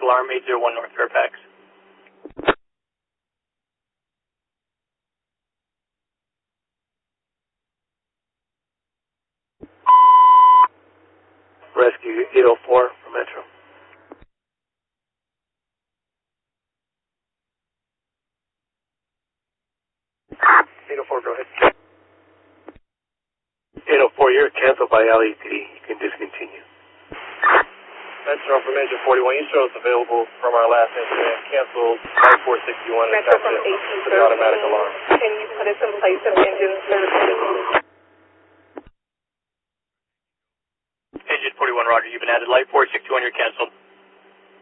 Alarm 801 North Fairfax. Rescue 804 for Metro. 804, go ahead. 804, you're canceled by LAPD. You can discontinue. Metro from Engine 41, you show us available from our last incident. Canceled Flight 461 and Metro from 1813. for the automatic alarm. Can you put us in place of engine service? Engine 41, Roger. You've been added. Light 461, you're canceled.